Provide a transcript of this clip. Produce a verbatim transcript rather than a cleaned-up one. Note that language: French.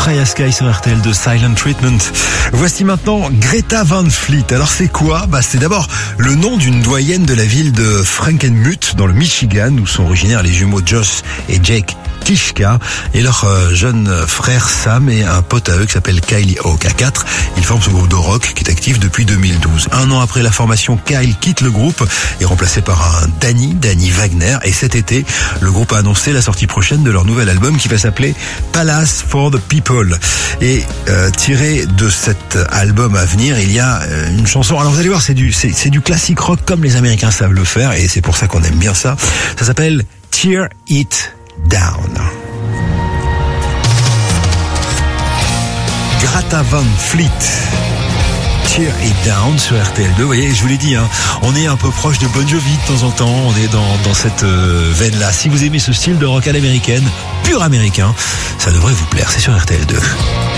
Raya Sky sur R T L de Silent Treatment. Voici maintenant Greta Van Fleet. Alors c'est quoi ? Bah c'est d'abord le nom d'une doyenne de la ville de Frankenmuth dans le Michigan où sont originaires les jumeaux Josh et Jake Kishka et leur euh, jeune frère Sam et un pote à eux qui s'appelle Kylie Hawk. À quatre, ils forment ce groupe de rock qui est actif depuis deux mille douze. Un an après la formation, Kyle quitte le groupe, est remplacé par un Danny, Danny Wagner. Et cet été, le groupe a annoncé la sortie prochaine de leur nouvel album qui va s'appeler Palace for the People. Et euh, tiré de cet album à venir, il y a euh, une chanson. Alors vous allez voir, c'est du c'est, c'est du classique rock comme les Américains savent le faire et c'est pour ça qu'on aime bien ça. Ça s'appelle Tear It Down. Greta Van Fleet, Tear It Down sur R T L deux. Vous voyez, je vous l'ai dit, hein, on est un peu proche de Bon Jovi de temps en temps. On est dans, dans cette euh, veine-là. Si vous aimez ce style de rock à l'américaine, pur américain, ça devrait vous plaire. C'est sur R T L deux.